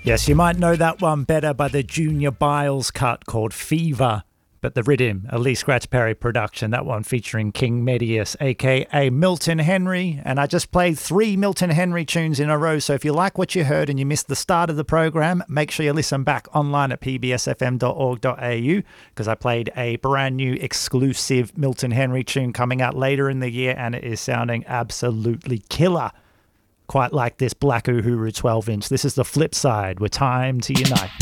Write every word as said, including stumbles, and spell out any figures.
Yes, you might know that one better by the Junior Biles cut called Fever, but the rhythm, a Lee Scratch Perry production, that one featuring King Medius, aka Milton Henry. And I just played three Milton Henry tunes in a row, so if you like what you heard and you missed the start of the program, make sure you listen back online at p b s f m dot org dot a u, because I played a brand new exclusive Milton Henry tune coming out later in the year, and it is sounding absolutely killer. Quite like this Black Uhuru twelve inch. This is the flip side with Time to Unite.